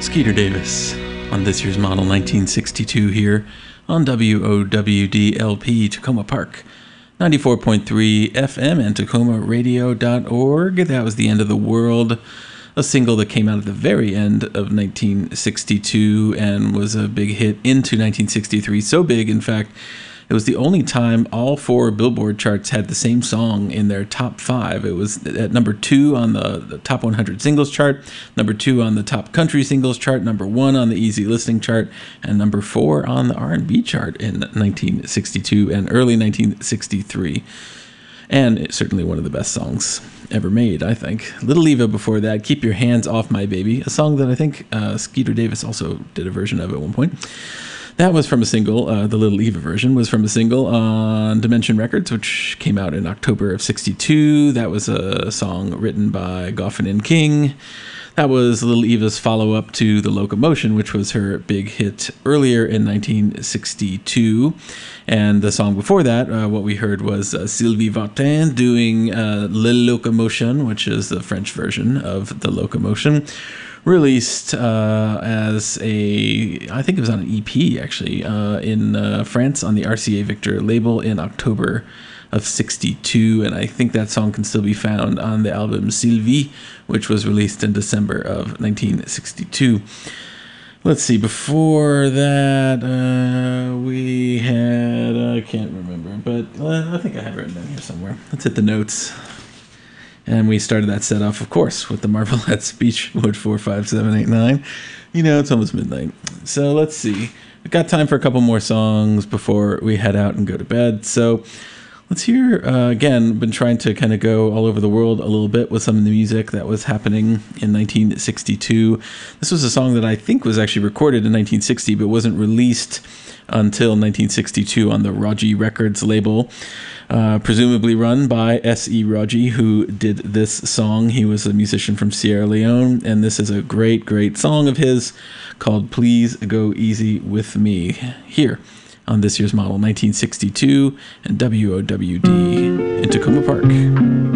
Skeeter Davis on this year's model 1962 here on WOWD-LP Tacoma Park, 94.3 FM and TacomaRadio.org. That was The End of the World, a single that came out at the very end of 1962 and was a big hit into 1963. So big, in fact, it was the only time all four Billboard charts had the same song in their top five. It was at number 2 on the top 100 singles chart, number 2 on the top country singles chart, number 1 on the easy listening chart, and number 4 on the R&B chart in 1962 and early 1963. And it's certainly one of the best songs ever made, I think. Little Eva before that, Keep Your Hands Off My Baby, a song that I think Skeeter Davis also did a version of at one point. That was from a single, the Little Eva version was from a single on Dimension Records, which came out in October of 62. That was a song written by Goffin and King. That was Little Eva's follow-up to The Locomotion, which was her big hit earlier in 1962. And the song before that, what we heard was Sylvie Vartan doing Le Locomotion, which is the French version of The Locomotion, released as I think it was on an EP actually, in France on the RCA Victor label in October of 62, and I think that song can still be found on the album Sylvie, which was released in December of 1962. Let's see, before that, we had, I can't remember, but I think I have it written down here somewhere. Let's hit the notes. And we started that set off, of course, with the Marvelettes, Beachwood 45789. You know, it's almost midnight. So let's see. We've got time for a couple more songs before we head out and go to bed. So let's hear, again, been trying to kind of go all over the world a little bit with some of the music that was happening in 1962. This was a song that I think was actually recorded in 1960, but wasn't released until 1962 on the Raji Records label, presumably run by S.E. Raji, who did this song. He was a musician from Sierra Leone, and this is a great, great song of his called Please Go Easy With Me, here on this year's model 1962 and WOWD in Tacoma Park.